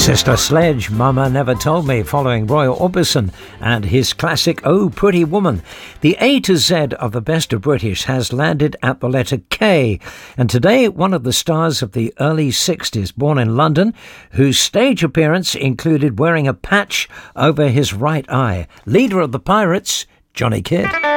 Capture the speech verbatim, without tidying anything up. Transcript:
Sister Sledge, Mama Never Told Me, following Roy Orbison and his classic Oh Pretty Woman. The A to Z of the Best of British has landed at the letter K, and today one of the stars of the early sixties, born in London, whose stage appearance included wearing a patch over his right eye. Leader of the Pirates, Johnny Kidd.